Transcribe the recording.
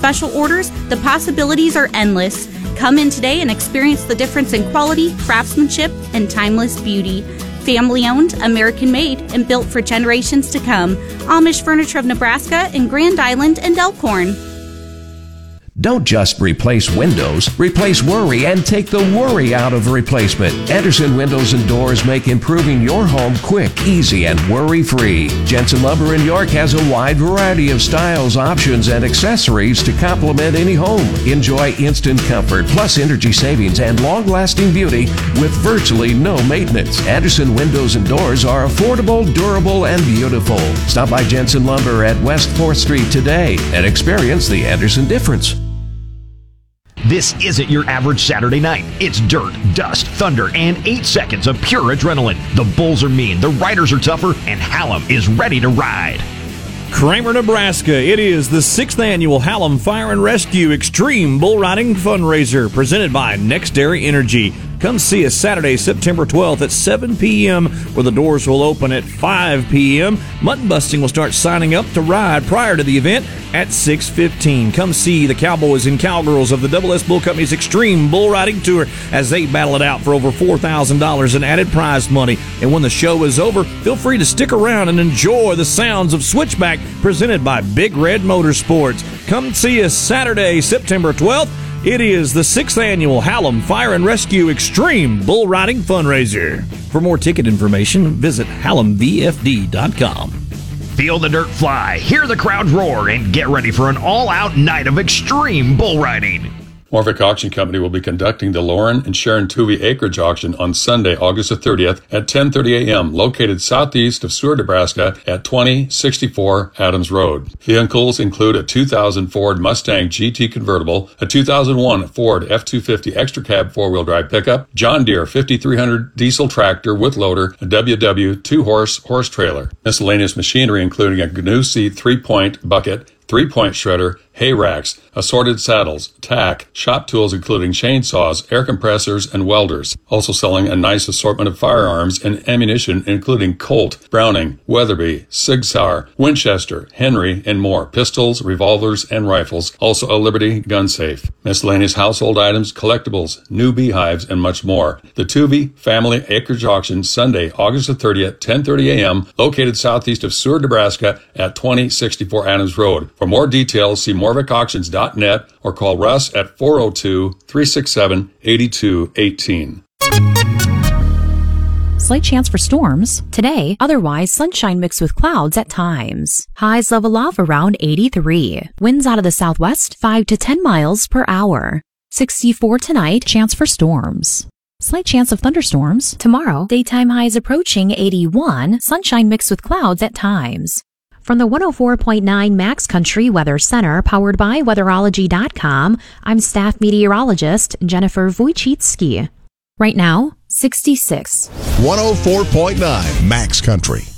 special orders, the possibilities are endless. Come in today and experience the difference in quality, craftsmanship, and timeless beauty. Family-owned, American-made, and built for generations to come. Amish Furniture of Nebraska in Grand Island and Elkhorn. Don't just replace windows, replace worry and take the worry out of replacement. Anderson Windows and Doors make improving your home quick, easy, and worry-free. Jensen Lumber in York has a wide variety of styles, options, and accessories to complement any home. Enjoy instant comfort, plus energy savings and long-lasting beauty with virtually no maintenance. Anderson Windows and Doors are affordable, durable, and beautiful. Stop by Jensen Lumber at West 4th Street today and experience the Anderson difference. This isn't your average Saturday night. It's dirt, dust, thunder, and 8 seconds of pure adrenaline. The Bulls are mean, the Riders are tougher, and Hallam is ready to ride. Kramer, Nebraska. It is the 6th annual Hallam Fire and Rescue Extreme Bull Riding Fundraiser presented by NextDairy Energy. Come see us Saturday, September 12th at 7 p.m. where the doors will open at 5 p.m. Mutton busting will start signing up to ride prior to the event at 6:15. Come see the cowboys and cowgirls of the Double S Bull Company's Extreme Bull Riding Tour as they battle it out for over $4,000 in added prize money. And when the show is over, feel free to stick around and enjoy the sounds of Switchback presented by Big Red Motorsports. Come see us Saturday, September 12th. It is the 6th annual Hallam Fire and Rescue Extreme Bull Riding Fundraiser. For more ticket information, visit hallamvfd.com. Feel the dirt fly, hear the crowd roar, and get ready for an all-out night of extreme bull riding. Morvick Auction Company will be conducting the Lauren and Sharon Tuvey Acreage Auction on Sunday, August the 30th at 10:30 a.m., located southeast of Seward, Nebraska at 2064 Adams Road. Vehicles include a 2000 Ford Mustang GT convertible, a 2001 Ford F-250 extra cab four-wheel drive pickup, John Deere 5300 diesel tractor with loader, a WW 2-horse trailer. Miscellaneous machinery including a GNU C 3-point bucket, 3-point shredder, hay racks, assorted saddles, tack, shop tools including chainsaws, air compressors, and welders. Also selling a nice assortment of firearms and ammunition including Colt, Browning, Weatherby, Sig Sauer, Winchester, Henry, and more. Pistols, revolvers, and rifles. Also a Liberty gun safe. Miscellaneous household items, collectibles, new beehives, and much more. The Tuvey Family Acreage Auction, Sunday, August the 30th, 10:30 a.m., located southeast of Seward, Nebraska at 2064 Adams Road. For more details, see morvickauctions.net or call Russ at 402-367-8218. Slight chance for storms today, otherwise sunshine mixed with clouds at times. Highs level off around 83. Winds out of the southwest 5 to 10 miles per hour. 64 tonight, chance for storms. Slight chance of thunderstorms tomorrow, daytime highs approaching 81, sunshine mixed with clouds at times. From the 104.9 Max Country Weather Center, powered by Weatherology.com, I'm staff meteorologist Jennifer Wojcicki. Right now, 66. 104.9 Max Country.